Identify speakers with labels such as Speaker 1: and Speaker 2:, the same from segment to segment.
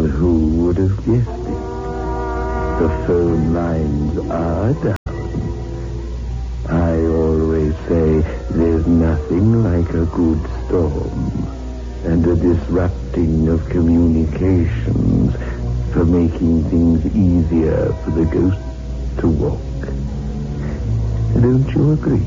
Speaker 1: who would have guessed it? The phone lines are down. I always say there's nothing like a good storm and a disrupting of communications for making things easier for the ghosts to walk. Don't you agree?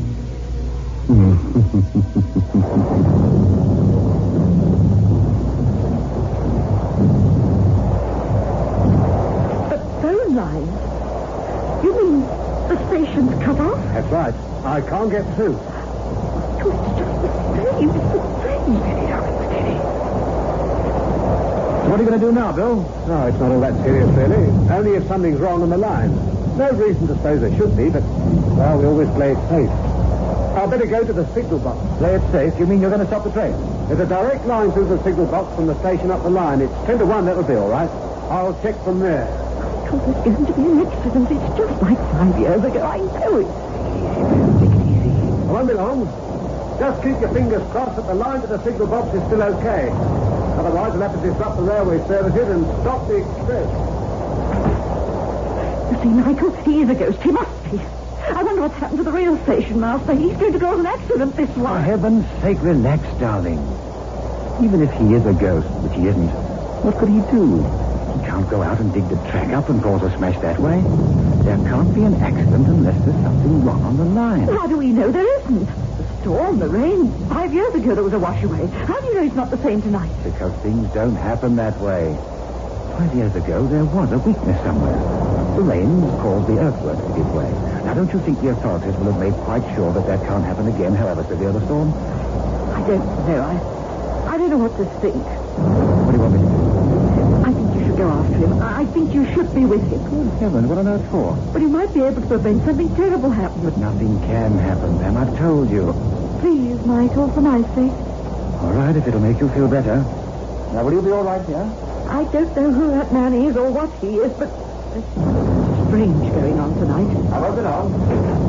Speaker 2: The phone lines? You mean the station's cut off?
Speaker 3: That's right. I can't get through.
Speaker 2: Oh, it's just the same. It's the same.
Speaker 3: Steady, darling, steady. So what are you going to do now, Bill? No, it's not all that serious, really. Only if something's wrong on the line. No reason to suppose there should be, but, well, we always play it safe. I'll better go to the signal box.
Speaker 4: Play it safe? You mean you're going to stop the train?
Speaker 3: There's a direct line through the signal box from the station up the line. It's 10 to 1, that'll be all right. I'll check from there.
Speaker 2: Oh, there's going to be an accident. It's just like 5 years ago. I know it.
Speaker 3: Take it easy. I won't be long. Just keep your fingers crossed that the line to the signal box is still okay. Otherwise, we'll have to disrupt the railway services and stop the express.
Speaker 2: You see, Michael, he is a ghost. He must be. I wonder what's happened to the rail station master. He's going to cause an accident this
Speaker 4: For
Speaker 2: one.
Speaker 4: heaven's sake, relax, darling. Even if he is a ghost, which he isn't, what could he do? He can't go out and dig the track up and cause a smash that way. There can't be an accident unless there's something wrong on the line.
Speaker 2: How do we know there isn't? The storm, the rain. 5 years ago there was a wash away. How do you know it's not the same tonight?
Speaker 4: Because things don't happen that way. 5 years ago, there was a weakness somewhere. The rain caused the earthworks to give way. Now, don't you think the authorities will have made quite sure that can't happen again, however severe the storm?
Speaker 2: I don't know. I don't know what to think.
Speaker 4: What do you want me to do?
Speaker 2: I think you should go after him. I think you should be with him.
Speaker 4: Good heavens, what on earth for?
Speaker 2: But you might be able to prevent something terrible happening.
Speaker 4: But nothing can happen, Pam. I've told you.
Speaker 2: Please, Michael, for my sake.
Speaker 4: All right, if it'll make you feel better. Now, will you be all right here?
Speaker 2: I don't know who that man is or what he is, but there's something strange going on tonight.
Speaker 4: I won't be long.